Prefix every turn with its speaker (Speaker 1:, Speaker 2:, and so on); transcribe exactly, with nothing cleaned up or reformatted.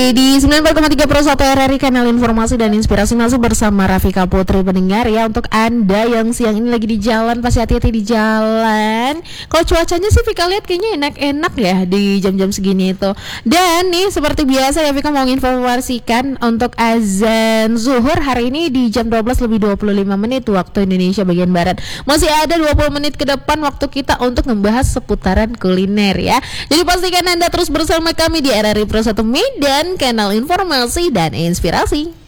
Speaker 1: di sembilan puluh koma tiga Pro satu R R I Kanal Informasi dan Inspirasi, masih bersama Rafika Putri pendengar ya. Untuk Anda yang siang ini lagi di jalan, pasti hati-hati di jalan. Kalau cuacanya sih Vika lihat kayaknya enak-enak ya di jam-jam segini itu. Dan nih seperti biasa ya, Vika mau informasikan untuk azan zuhur hari ini di jam dua belas lebih dua puluh lima menit waktu Indonesia bagian Barat. Masih ada dua puluh menit ke depan waktu kita untuk membahas seputaran kuliner ya. Jadi pastikan Anda terus bersama kami di R R I Pro satu Medan, Kanal Informasi dan Inspirasi.